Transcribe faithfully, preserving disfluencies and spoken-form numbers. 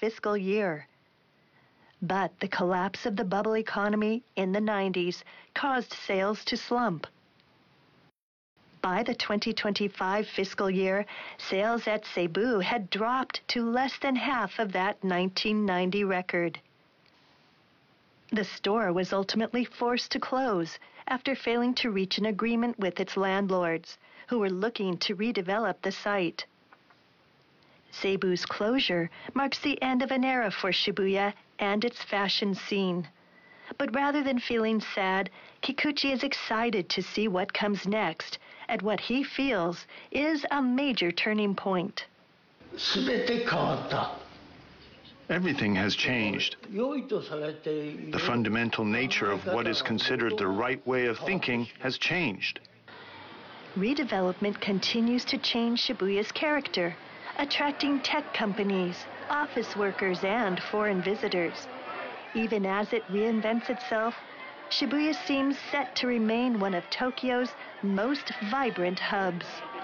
fiscal year. But the collapse of the bubble economy in the nineties caused sales to slump. By the twenty twenty-five fiscal year, sales at Cebu had dropped to less than half of that nineteen ninety record. The store was ultimately forced to close after failing to reach an agreement with its landlords, who were looking to redevelop the site. Cebu's closure marks the end of an era for Shibuya and its fashion scene. But rather than feeling sad, Kikuchi is excited to see what comes next at what he feels is a major turning point. Everything has changed. The fundamental nature of what is considered the right way of thinking has changed. Redevelopment continues to change Shibuya's character, attracting tech companies, office workers, and foreign visitors. Even as it reinvents itself, Shibuya seems set to remain one of Tokyo's most vibrant hubs.